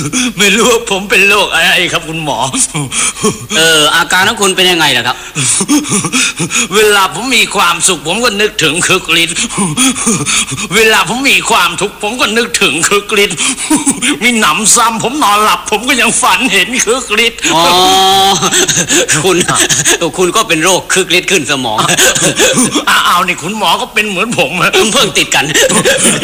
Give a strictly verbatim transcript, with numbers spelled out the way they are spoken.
ไม่รู้ว่าผมเป็นโรคอะไรครับคุณหมอเอออาการของคุณเป็นยังไงล่ะครับเวลาผมมีความสุขผมก็นึกถึงคึกฤทธิ์เวลาผมมีความทุกข์ผมก็นึกถึงคึกฤทธิ์มีหนำซ้ำผมนอนหลับผมก็ยังฝันเห็นคึกฤทธิ์อ๋อ คุณคุณก็เป็นโรคคึกฤทธิ์ขึ้นสมองอ้าวนี่คุณหมอก็เป็นเหมือนผมเพิ่งติดกัน